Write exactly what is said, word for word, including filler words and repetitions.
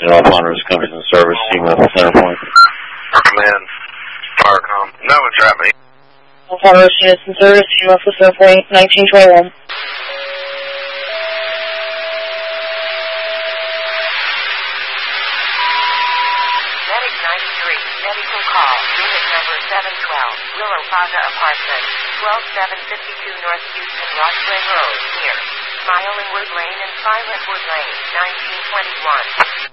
All Ponderous Companies in service, team up center point. Command, Starcom. No, it's happening. All Ponderous units in service, team up center point, nineteen twenty-one. Medic ninety-three, medical call, unit number seven twelve, Willow Plaza Apartments, twelve seven fifty-two North Houston Rockland Road, near Smiling Wood Lane and Silent Wood Lane, nineteen twenty-one.